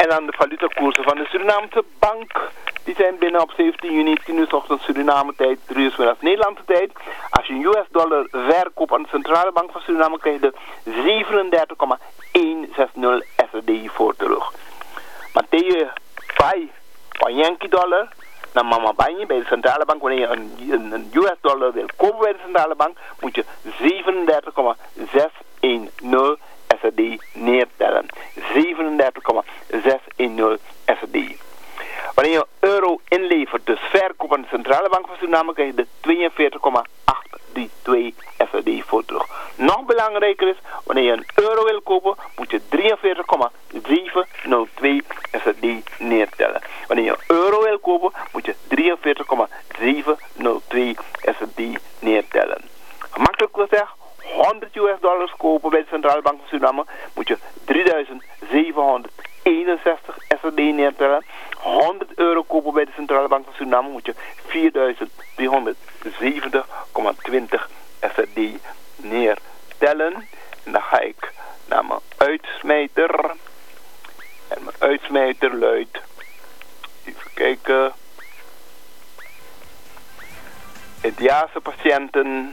En dan de valutakoersen van de Surinaamse bank. Die zijn binnen op 17 juni, 10 uur 's ochtends Suriname tijd, 3 uur 's middags Nederlandse tijd. Als je een US-dollar verkoopt aan de Centrale Bank van Suriname, krijg je de 37,160 SRD voor terug. Maar tegen 5 van Yankee dollar naar Mama Banyi bij de Centrale Bank, wanneer je een US-dollar wil kopen bij de Centrale Bank, moet je 37,610 SRD neertellen. 37,610 SRD. Wanneer je euro inlevert, dus verkoop aan de Centrale Bank van Suriname, krijg je de 42,832 SRD voor terug. Nog belangrijker is, wanneer je een euro wil kopen, moet je 43,702 SRD neertellen. Wanneer je een euro wil kopen, moet je 43,702 SRD neertellen. Gemakkelijk gezegd, 100 US-dollars kopen bij de Centrale Bank van Suriname, moet je 3761 SRD neertellen. 100 euro kopen bij de Centrale Bank van Suriname, moet je 4370,20 SRD neertellen. En dan ga ik naar mijn uitsmijter. En mijn uitsmijter luidt, even kijken, Indiase patiënten.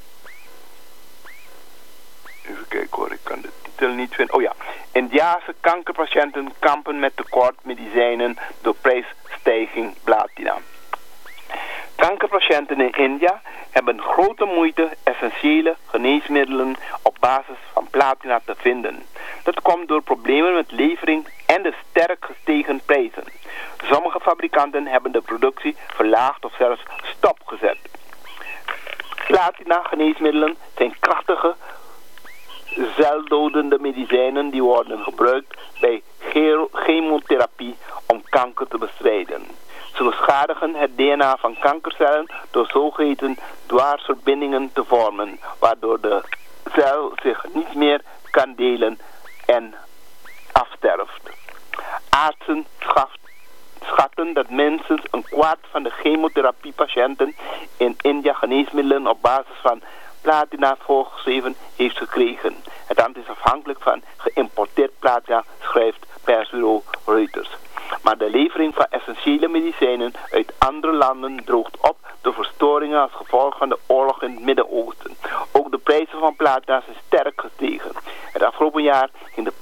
Even kijken hoor, ik kan de titel niet vinden. Oh ja, Indiase kankerpatiënten kampen met tekort medicijnen door prijsstijging platina. Kankerpatiënten in India hebben grote moeite essentiële geneesmiddelen op basis van platina te vinden. Dat komt door problemen met levering en de sterk gestegen prijzen. Sommige fabrikanten hebben de productie verlaagd of zelfs stopgezet. Platina geneesmiddelen zijn krachtige, celdodende medicijnen die worden gebruikt bij chemotherapie om kanker te bestrijden. Ze beschadigen het DNA van kankercellen door zogeheten dwarsverbindingen te vormen, waardoor de cel zich niet meer kan delen en afsterft. Artsen schatten dat minstens een kwart van de chemotherapiepatiënten in India geneesmiddelen op basis van platina voorgeschreven heeft gekregen. Het aantal is afhankelijk van geïmporteerd platina, schrijft persbureau Reuters. Maar de levering van essentiële medicijnen uit andere landen droogt op door verstoringen als gevolg van de oorlog in het Midden-Oosten. Ook de prijzen van platina zijn sterk gestegen. Het afgelopen jaar ging de